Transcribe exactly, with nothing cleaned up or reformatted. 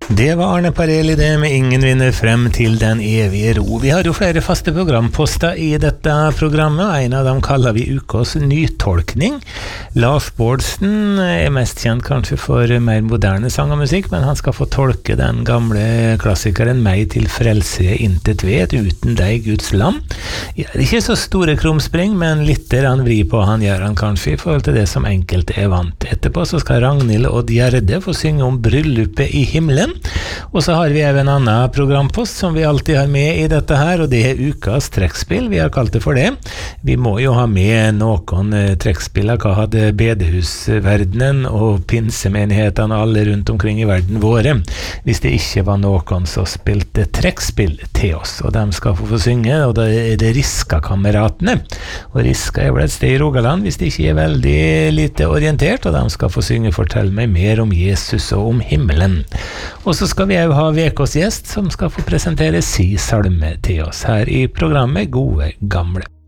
Det var Arne Parelli det med Ingen vinner frem til den evige ro. Vi har jo flere faste programposter i dette programmet, og en av dem kaller vi Ukas nytolkning. Lars Bårdsen er mest kjent kanskje for mer moderne sang og musikk, men han skal få tolke den gamle klassikeren Meg til frelse intet vet, uten deg Guds lam. Ja, det er ikke så store krumspring, men litt han vri på han gjør han kanskje i forhold til det som enkelte er vant. Etterpå så skal Ragnhild og Gjerde få synge om bryllupet i himmelen. Og så har vi en annen programpost som vi alltid har med i dette her, og det er ukas trekkspill, vi har kalt det for det. Vi må jo ha med noen trekkspill av hva hadde bedehusverdenen og pinsemenighetene alle rundt omkring i verden våre, hvis det ikke var noen som spilte trekkspill til oss, og de skal få synge, og da er det Riska-kameratene. Og Riska er vel et sted i Rogaland, hvis de ikke er veldig lite orientert, og de skal få synge Fortell meg mer om Jesus og om himmelen. Og så skal vi jo ha vekos gjest som skal få presentere si salme til oss her i programmet Gode Gamle.